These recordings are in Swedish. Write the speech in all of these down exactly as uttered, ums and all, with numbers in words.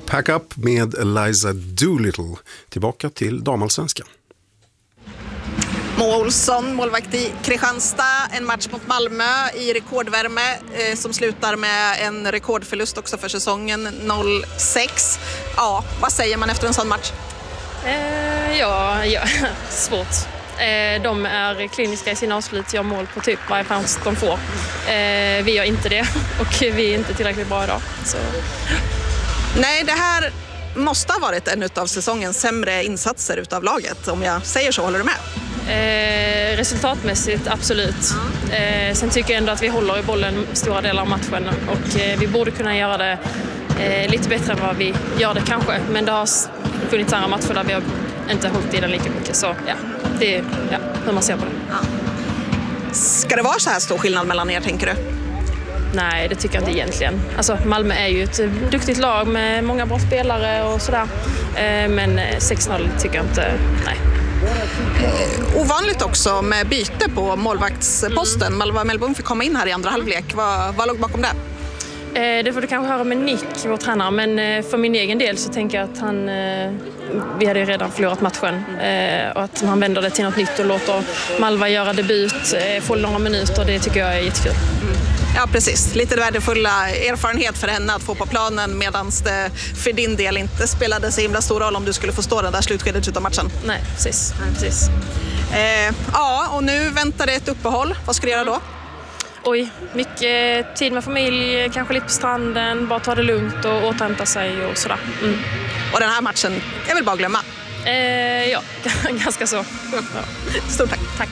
Pack Up med Eliza Doolittle. Tillbaka till damallsvenskan. Moa Olsson, målvakt i Kristianstad, en match mot Malmö i rekordvärme eh, som slutar med en rekordförlust också för säsongen noll sex. Ja, vad säger man efter en sån match? Eh, ja, ja, svårt. Eh, de är kliniska i sina avslut, gör mål på typ varje chans de får. Eh, vi gör inte det och vi är inte tillräckligt bra idag. Så. Nej, det här måste ha varit en av säsongens sämre insatser utav laget, om jag säger så. Håller du med? Eh, resultatmässigt, absolut. Eh, sen tycker jag ändå att vi håller i bollen stora delar av matchen och eh, vi borde kunna göra det eh, lite bättre än vad vi gör det kanske. Men det har funnits andra matcher där vi har inte hållit i den lika mycket. Så ja, det är ja, hur man ser på det. Ja. Ska det vara så här stor skillnad mellan er, tänker du? Nej, det tycker jag inte egentligen. Alltså, Malmö är ju ett duktigt lag med många bra spelare och sådär. Eh, men sex noll tycker jag inte, nej. Eh, ovanligt också med byte på målvaktsposten. Malva Mellbom fick komma in här i andra halvlek. Vad, vad låg bakom det? Eh, det får du kanske höra med Nick, vår tränare. Men eh, för min egen del så tänker jag att han... Eh, vi hade ju redan förlorat matchen. Eh, och att han vänder det till något nytt och låter Malva göra debut, eh, få några minuter. Det tycker jag är jättekul. Mm. Ja, precis. Lite värdefulla erfarenhet för henne att få på planen, medan det för din del inte spelade så himla stor roll om du skulle få stå den där slutskedet av matchen. Nej, precis. Nej, precis. Eh, ja, och nu väntar det ett uppehåll. Vad ska du göra då? Oj, mycket tid med familj, kanske lite på stranden, bara ta det lugnt och återhämta sig och sådär. Mm. Och den här matchen är väl bara att glömma? Eh, ja, ganska så. Ja. Stort tack. Tack.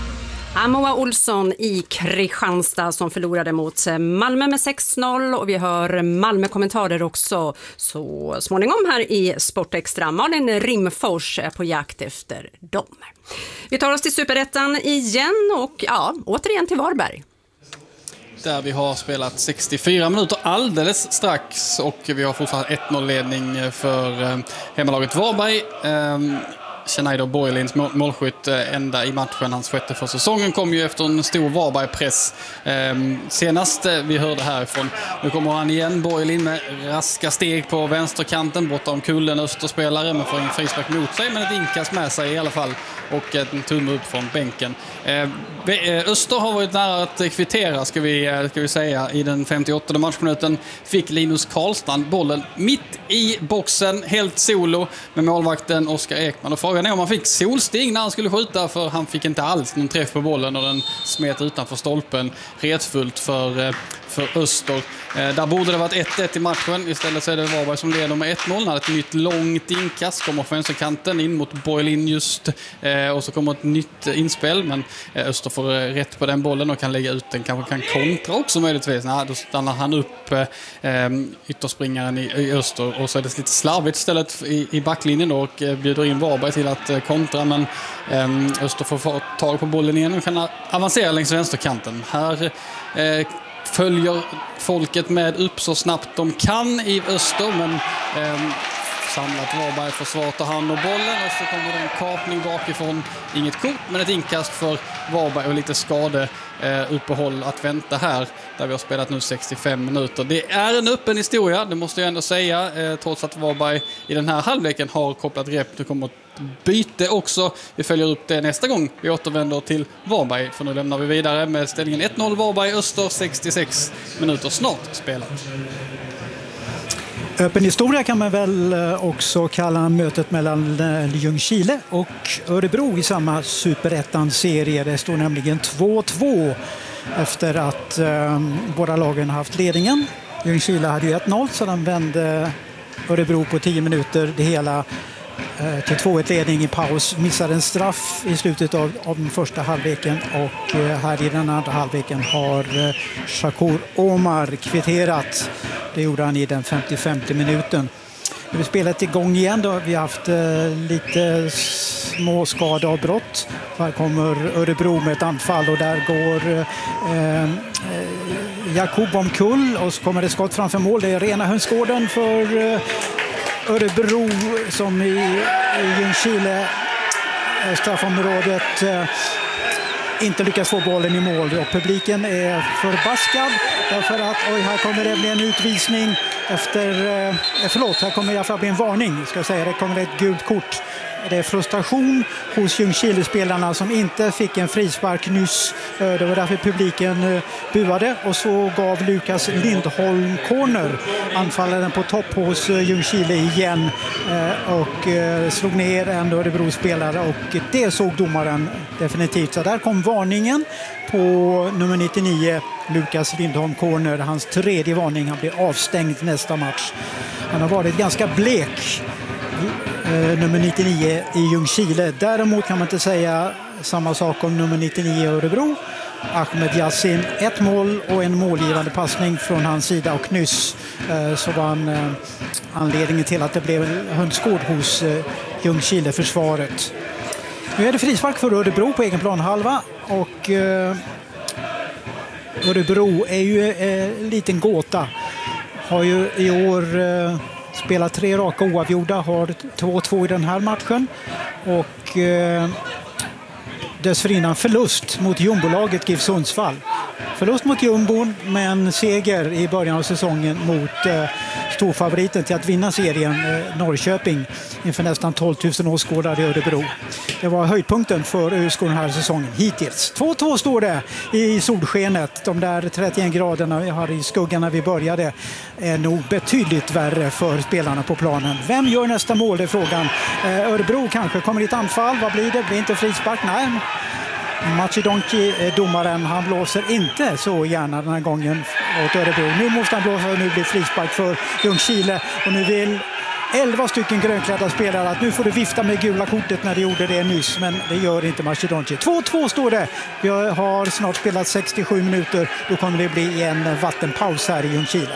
Moa Olsson i Kristianstad som förlorade mot Malmö med sex noll, och vi hör Malmö-kommentarer också så småningom här i Sportextra. Malin Rimfors är på jakt efter dem. Vi tar oss till Superettan igen och ja, återigen till Varberg. Där vi har spelat sextiofyra minuter alldeles strax och vi har fortfarande ett noll-ledning för hemmalaget Varberg. Schneider Borgelins målskytt ända i matchen, hans sjätte för säsongen, kom ju efter en stor Varberg-press. Ehm, senast vi hörde härifrån, nu kommer han igen, Borgelin med raska steg på vänsterkanten, borta om kullen Österspelare, men får en frispark mot sig, men ett inkast med sig i alla fall och en tumme upp från bänken. Ehm, Öster har varit nära att kvittera, ska vi, ska vi säga, i den femtioåttonde matchminuten fick Linus Karlstrand bollen mitt i boxen, helt solo med målvakten Oskar Ekman, och frågan är om han fick solsting när han skulle skjuta, för han fick inte alls någon träff på bollen och den smet utanför stolpen, retfullt för, för Öster. Där borde det varit ett ett i matchen, istället så är det Varberg som leder med ett noll när ett nytt långt inkast kommer från vänsterkanten in mot Borgelin just, och så kommer ett nytt inspel, men Öster får rätt på den bollen och kan lägga ut den, kanske kan kontra också möjligtvis. Nej, då stannar han upp eh, ytterspringaren i, i Öster, och så är det lite slarvigt istället i, i backlinjen då, och eh, bjuder in Varberg till att eh, kontra, men eh, Öster får få tag på bollen igen och kan avancera längs vänsterkanten. Här eh, följer folket med upp så snabbt de kan i Öster, men eh, samlat Varberg försvar tar hand om bollen, och så kommer det en kapning bakifrån, inget kort men ett inkast för Varberg och lite skade eh, uppehåll att vänta här, där vi har spelat nu sextiofem minuter. Det är en öppen historia, det måste jag ändå säga, eh, trots att Varberg i den här halvleken har kopplat grepp. Det kommer ett byte också, vi följer upp det nästa gång vi återvänder till Varberg, för nu lämnar vi vidare med ställningen ett noll Varberg Öster, sextiosex minuter snart spelat. Öppen historia kan man väl också kalla mötet mellan Ljungskile och Örebro i samma Superettan-serie. Det står nämligen två två efter att eh, båda lagen haft ledningen. Ljungskile hade ju ett noll, så de vände Örebro på tio minuter det hela eh, till två ett ledning i paus. Missade en straff i slutet av, av den första halvleken, och eh, här i den andra halvleken har eh, Shakur Omar kvitterat. Det gjorde han i den femtiofemte minuten. Nu är spelet igång igen då. Vi har haft eh, lite små skadeavbrott. Här kommer Örebro med ett anfall, och där går eh, eh, Jakob omkull, och så kommer det skott framför mål. Det är rena hönsgården för eh, Örebro som i, i Ljungskile eh, straffområdet eh, inte lyckas få bollen i mål, och publiken är förbaskad. Därför att, oj, här kommer det bli en utvisning efter, eh, förlåt, här kommer i alla fall bli en varning, ska jag säga. Det kommer ett gult kort. Det är frustration hos Ljungskile-spelarna som inte fick en frispark nyss. Det var därför publiken buade. Och så gav Lukas Lindholm corner. Anfallaren på topp hos Ljungskile igen. Och slog ner en Örebro-spelare. Och det såg domaren definitivt. Så där kom varningen på nummer nittionio, Lukas Lindholm corner. Hans tredje varning. Han blir avstängd nästa match. Han har varit ganska blek, nummer nittionio i Ljungskile. Däremot kan man inte säga samma sak om nummer nittionio i Örebro. Ahmed Yassin, ett mål och en målgivande passning från hans sida, och nyss eh, så var han eh, anledningen till att det blev hönsgård hos eh, Ljungskile-försvaret. Nu är det frispark för Örebro på egen planhalva, och eh, Örebro är ju en eh, liten gåta. Har ju i år eh, spelat tre raka oavgjorda, har två två i den här matchen, och eh, dessförinnan förlust mot jumbolaget GIF Sundsvall. Förlust mot jumbon, men seger i början av säsongen mot eh, storfavoriten till att vinna serien, eh, Norrköping, inför nästan tolv tusen åskådare i Örebro. Det var höjdpunkten för ÖSK den här säsongen hittills. två två står det i solskenet. De där trettioen graderna vi har i skuggan när vi började är nog betydligt värre för spelarna på planen. Vem gör nästa mål, det är frågan. Eh, Örebro kanske kommer i ett anfall. Vad blir det? Blir inte frispark? Nej. Macedonci, domaren, han blåser inte så gärna den här gången åt Örebro. Nu måste han blåsa, och nu blir frispark för Ljungskile, och nu vill elva stycken grönklädda spelare att nu får du vifta med gula kortet när de gjorde det nyss, men det gör inte Macedonci. två två står det. Vi har snart spelat sextiosju minuter. Då kommer det bli en vattenpaus här i Ljungskile.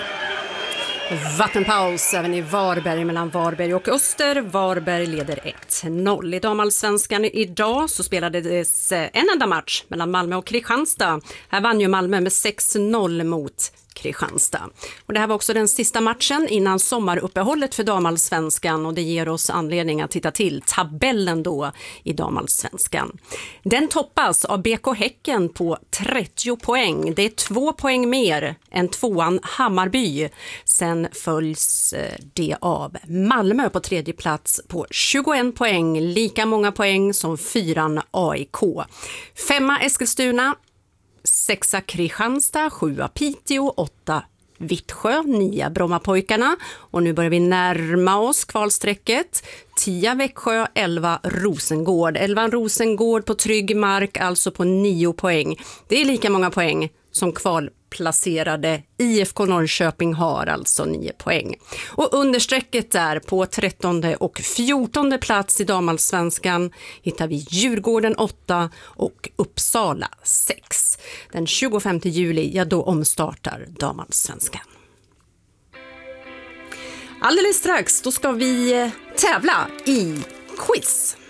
Vattenpaus även i Varberg mellan Varberg och Öster. Varberg leder ett noll. I damallsvenskan idag så spelades en enda match mellan Malmö och Kristianstad. Här vann ju Malmö med sex noll mot Kristianstad. Och det här var också den sista matchen innan sommaruppehållet för damallsvenskan, och det ger oss anledning att titta till tabellen då i damallsvenskan. Den toppas av B K Häcken på trettio poäng. Det är två poäng mer än tvåan Hammarby. Sen följs det av Malmö på tredje plats på tjugoen poäng. Lika många poäng som fyran A I K. Femma Eskilstuna, sexa Kristianstad, sjua Piteå, åtta Vittsjö, nia Brommapojkarna, och nu börjar vi närma oss kvalsträcket. tio Växjö, elva Rosengård. elva Rosengård på trygg mark, alltså på nio poäng. Det är lika många poäng som kvalplacerade I F K Norrköping har, alltså nio poäng. Och understrecket där på trettonde och fjortonde plats i damallsvenskan hittar vi Djurgården åtta och Uppsala sex. Den tjugofemte juli, ja då omstartar damallsvenskan. Alldeles strax då ska vi tävla i quiz.